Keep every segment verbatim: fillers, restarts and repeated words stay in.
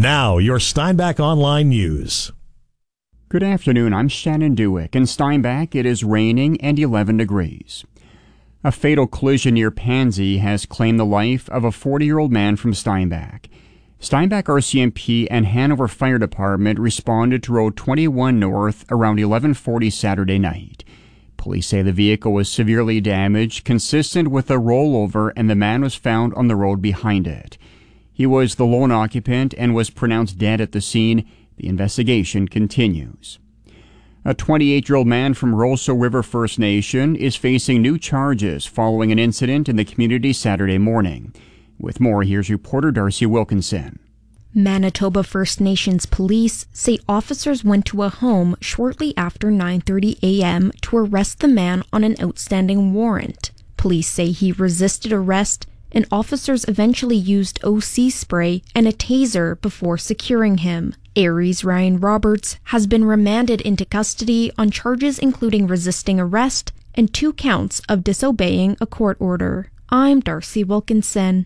Now, your Steinbach Online News. Good afternoon, I'm Shannon Dewick. In Steinbach, it is raining and eleven degrees. A fatal collision near Pansy has claimed the life of a forty-year-old man from Steinbach. Steinbach R C M P and Hanover Fire Department responded to Road twenty-one North around eleven forty Saturday night. Police say the vehicle was severely damaged, consistent with a rollover, and the man was found on the road behind it. He was the lone occupant and was pronounced dead at the scene. The investigation continues. A twenty-eight-year-old man from Roseau River First Nation is facing new charges following an incident in the community Saturday morning. With more, here's reporter Darcy Wilkinson. Manitoba First Nations police say officers went to a home shortly after nine thirty a.m. to arrest the man on an outstanding warrant. Police say he resisted arrest, and officers eventually used O C spray and a taser before securing him. Aries Ryan Roberts has been remanded into custody on charges including resisting arrest and two counts of disobeying a court order. I'm Darcy Wilkinson.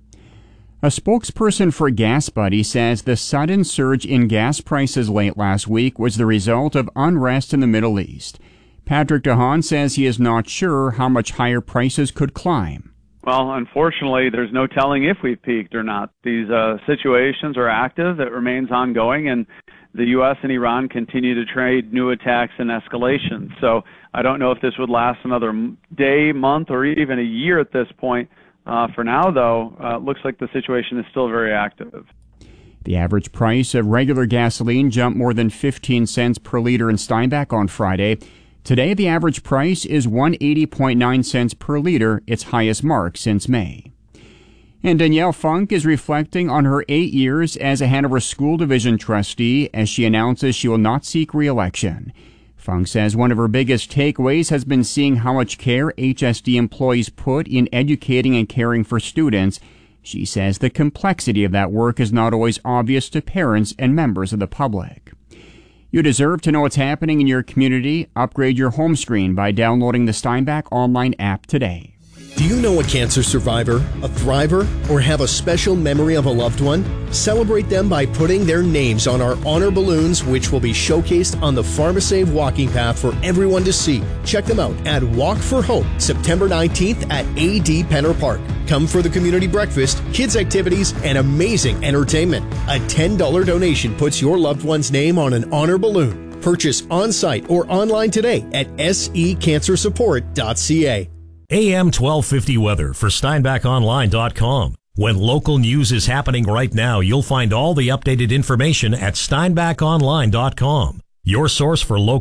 A spokesperson for GasBuddy says the sudden surge in gas prices late last week was the result of unrest in the Middle East. Patrick DeHaan says he is not sure how much higher prices could climb. Well, unfortunately, there's no telling if we've peaked or not. These uh, situations are active. It remains ongoing, and the U S and Iran continue to trade new attacks and escalations. So I don't know if this would last another day, month, or even a year at this point. Uh, for now, though, uh, it looks like the situation is still very active. The average price of regular gasoline jumped more than fifteen cents per liter in Steinbach on Friday. Today, the average price is one hundred eighty point nine cents per liter, its highest mark since May. And Danielle Funk is reflecting on her eight years as a Hanover School Division trustee as she announces she will not seek re-election. Funk says one of her biggest takeaways has been seeing how much care H S D employees put in educating and caring for students. She says the complexity of that work is not always obvious to parents and members of the public. You deserve to know what's happening in your community. Upgrade your home screen by downloading the Steinbach Online app today. Do you know a cancer survivor, a thriver, or have a special memory of a loved one? Celebrate them by putting their names on our honor balloons, which will be showcased on the PharmaSave walking path for everyone to see. Check them out at Walk for Hope, September nineteenth at A D Penner Park. Come for the community breakfast, kids' activities, and amazing entertainment. A ten dollars donation puts your loved one's name on an honor balloon. Purchase on-site or online today at s e cancer support dot c a. A M twelve fifty weather for Steinbach Online dot com. When local news is happening right now, you'll find all the updated information at Steinbach Online dot com. Your source for local